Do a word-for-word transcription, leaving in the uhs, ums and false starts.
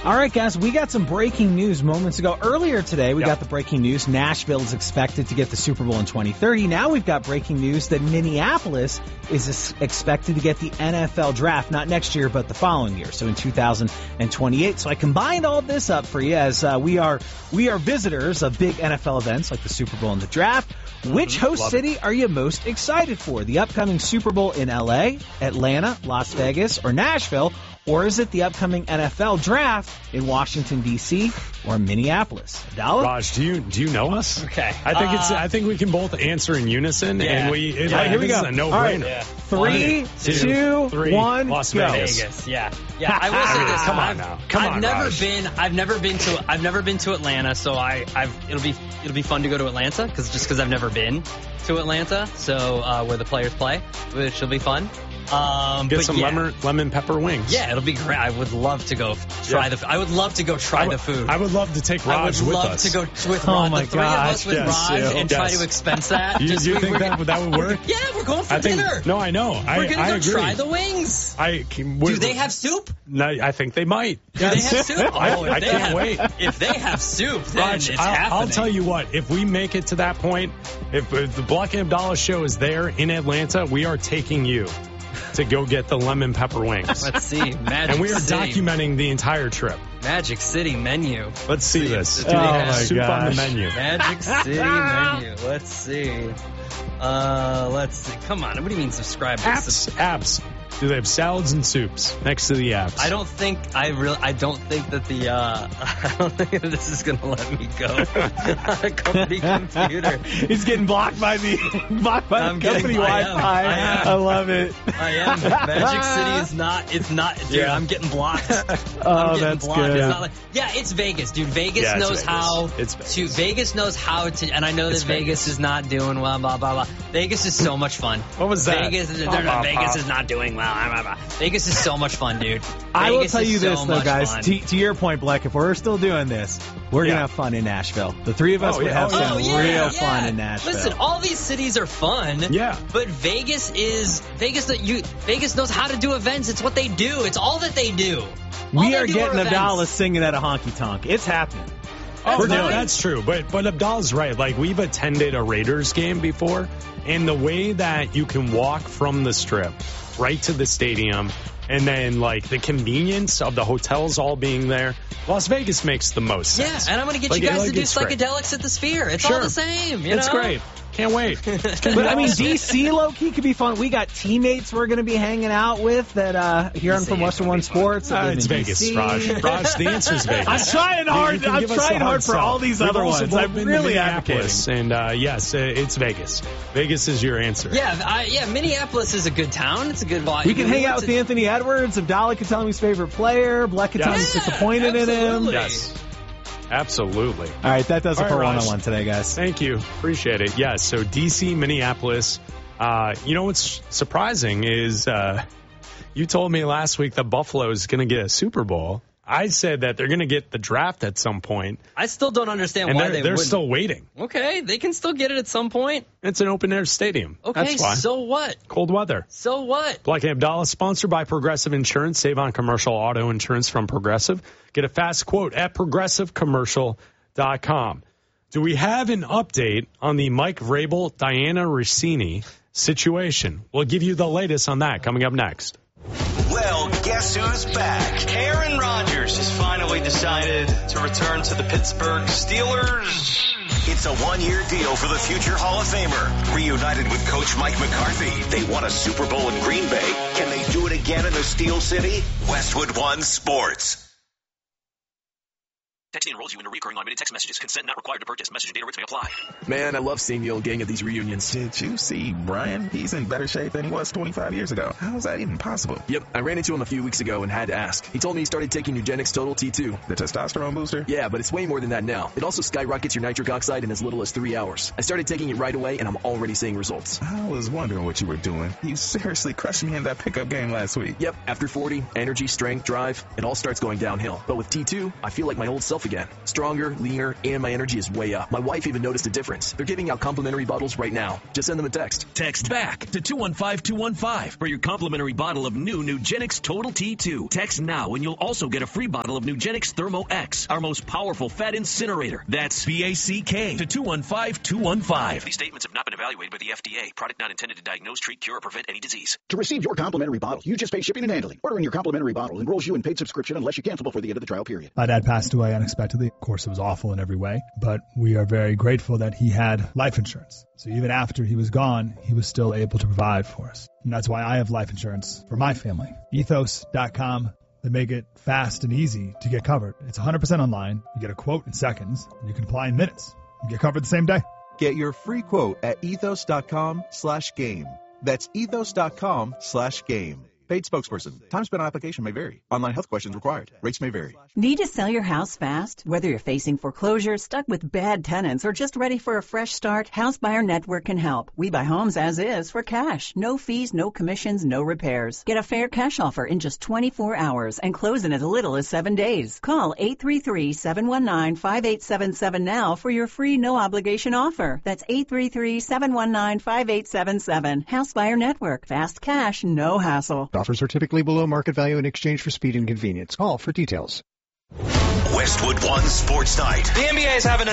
All right, guys, we got some breaking news moments ago. Earlier today, we yep. got the breaking news. Nashville is expected to get the Super Bowl in twenty thirty. Now we've got breaking news that Minneapolis is expected to get the N F L draft, not next year, but the following year, so in two thousand twenty-eight. So I combined all this up for you as uh, we are we are visitors of big N F L events like the Super Bowl and the draft. Which host Love city it. are you most excited for? The upcoming Super Bowl in L A, Atlanta, Las Vegas, or Nashville? Or is it the upcoming N F L draft in Washington, D C or Minneapolis? Abdallah? Raj, do you do you know us? Okay. I think uh, it's I think we can both answer in unison, yeah. and we it, Yeah, like, here we this go. is a no-brainer. All right. Yeah. Three, One, two, two, three, one, Las go. Vegas. Vegas. Yeah. Yeah. I will say this. Come on I've, now. Come I've on, never Raj. been. I've never been to. I've never been to Atlanta, so I. I've. It'll be. It'll be fun to go to Atlanta because just because I've never been to Atlanta, so uh, where the players play, which will be fun. Um, Get but some yeah. lemon lemon pepper wings. Yeah, it'll be great. I would love to go try Yeah. the. I would love to go try I would, the food. I would love to take I Raj would with love us. to go with Oh Raj. my the three of us gosh, with yes, Raj yeah, and yes. try to expense that. You, Just you we- think we're- that that would work? Yeah, we're going for I think dinner. no, I know. I, We're gonna I go agree. try the wings. I can, Do they have soup? No, I think they might. Do they have soup? Oh, I, if I they can't have, wait. If they have soup, then Raj, it's I'll, happening. I'll tell you what. If we make it to that point, if, if the Block and Abdallah show is there in Atlanta, we are taking you to go get the lemon pepper wings. Let's see. Magic And we are City. documenting the entire trip. Magic City menu. Let's see this. Do Do they they Oh have my soup on the gosh. menu? Magic City menu. Let's see. Uh, let's see. Come on. What do you mean subscribe? to Apps, apps. Do they have salads and soups next to the apps? I don't think I really. I don't think that the. Uh, I don't think that this is gonna let me go on a company computer. He's getting blocked by the blocked by I'm the company getting- I am. Wi-Fi. I am. I love it. I am. Magic City is not. It's not. Dude, Yeah. I'm getting blocked. Oh, I'm getting that's blocked. good. It's not like, yeah, it's Vegas, dude. Vegas Yeah, it's knows Vegas. how It's Vegas. to. Vegas knows how to. And I know that It's Vegas. Vegas. is not doing well. Blah blah blah. Vegas is so much fun. What was that? Vegas. They're Bah, not, bah, Vegas bah. is not doing well. Blah, blah, blah. Vegas is so much fun, dude. I will Vegas tell is you this, so though, much guys. fun. To, to your point, Black, if we're still doing this, we're Yeah. going to have fun in Nashville. The three of us Oh, would yeah. have Oh, some yeah, real yeah. fun in Nashville. Listen, all these cities are fun. Yeah. But Vegas is Vegas. That you Vegas knows how to do events. It's what they do. It's all that they do. All we they are do getting events. Abdallah singing at a honky tonk. It's happening. Oh, We're no, doing it. that's true. But but Abdallah's right. Like, we've attended a Raiders game before, and the way that you can walk from the strip right to the stadium, and then, like, the convenience of the hotels all being there, Las Vegas makes the most Yeah, sense. and I'm going to get Like, you guys like, to do it's great. psychedelics at the Sphere. It's Sure. all the same. You It's know? great. Can't wait. But I mean, D C low-key could be fun. We got teammates we're going to be hanging out with that uh, here on from Western One Sports. that Uh, live it's in Vegas, D C. Raj. Raj, the answer's Vegas. I'm trying You- hard. you can I'm give us trying the hard for sell. all these We've other also ones. both I'm been to really Minneapolis, advocating. and uh, yes, uh, it's Vegas. Vegas is your answer. Yeah, I, yeah. Minneapolis is a good town. It's a good vibe. We can hang out It's with a- Anthony Edwards. Abdallah can tell me his favorite player. Black can tell me he's Yes. disappointed in him. absolutely. Yes. Absolutely. All right, that does it All for right, Raj. one-on-one today, guys. Thank you. Appreciate it. Yes, so D C, Minneapolis. Uh, you know what's surprising is uh, you told me last week that Buffalo is going to get a Super Bowl. I said that they're going to get the draft at some point, I still don't understand and why they're, they they're wouldn't. still waiting. Okay, they can still get it at some point. It's an open-air stadium. Okay, That's why. so what? Cold weather. So what? Black and Abdallah, sponsored by Progressive Insurance. Save on commercial auto insurance from Progressive. Get a fast quote at progressive commercial dot com. Do we have an update on the Mike Vrabel, Diana Rossini situation? We'll give you the latest on that coming up next. Well, guess who's back? Aaron Rodgers has finally decided to return to the Pittsburgh Steelers. It's a one-year deal for the future Hall of Famer. Reunited with Coach Mike McCarthy, they won a Super Bowl in Green Bay. Can they do it again in the Steel City? Westwood One Sports. Texting enrolls you into recurring automated text messages. Consent not required to purchase. Message and data rates may apply. Man, I love seeing the old gang at these reunions. Did you see Brian? He's in better shape than he was twenty-five years ago. How is that even possible? Yep, I ran into him a few weeks ago and had to ask. He told me he started taking Nugenix Total T two. The testosterone booster? Yeah, but it's way more than that now. It also skyrockets your nitric oxide in as little as three hours. I started taking it right away, and I'm already seeing results. I was wondering what you were doing. You seriously crushed me in that pickup game last week. Yep, after forty, energy, strength, drive, it all starts going downhill. But with T two, I feel like my old self myself again. Stronger, leaner, and my energy is way up. My wife even noticed a difference. They're giving out complimentary bottles right now. Just send them a text. Text BACK to two one five two one five for your complimentary bottle of new Nugenix Total T two. Text now and you'll also get a free bottle of Nugenix Thermo X, our most powerful fat incinerator. That's B A C K to two one five two one five. These statements have not been evaluated by the F D A. Product not intended to diagnose, treat, cure, or prevent any disease. To receive your complimentary bottle, you just pay shipping and handling. Ordering your complimentary bottle enrolls you in paid subscription unless you cancel before the end of the trial period. My dad passed away unexpectedly. Of course, it was awful in every way, but we are very grateful that he had life insurance. So even after he was gone, he was still able to provide for us. And that's why I have life insurance for my family. ethos dot com. They make it fast and easy to get covered. It's one hundred percent online. You get a quote in seconds, and you can apply in minutes. You get covered the same day. Get your free quote at ethos dot com slash game. That's ethos dot com slash game. Paid spokesperson. Time spent on application may vary. Online health questions required. Rates may vary. Need to sell your house fast? Whether you're facing foreclosure, stuck with bad tenants, or just ready for a fresh start, House Buyer Network can help. We buy homes as is for cash. No fees, no commissions, no repairs. Get a fair cash offer in just twenty-four hours and close in as little as seven days. Call eight three three, seven one nine, five eight seven seven now for your free no-obligation offer. That's eight three three, seven one nine, five eight seven seven. House Buyer Network. Fast cash, no hassle. Offers are typically below market value in exchange for speed and convenience. Call for details. Westwood One Sports Night. The N B A is having a